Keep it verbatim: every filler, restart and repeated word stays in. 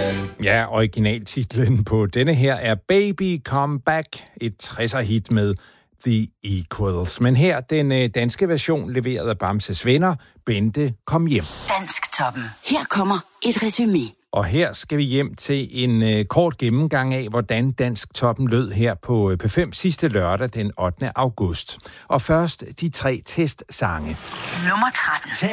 Ja, originaltitlen på denne her er Baby Come Back, et tresser-hit med The Equals. Men her den øh, danske version leveret af Bamses venner, Bente Kom Hjem. Dansktoppen. Her kommer et resumé. Og her skal vi hjem til en øh, kort gennemgang af, hvordan Dansktoppen lød her på øh, P fem sidste lørdag den ottende august. Og først de tre testsange. Nummer tretten.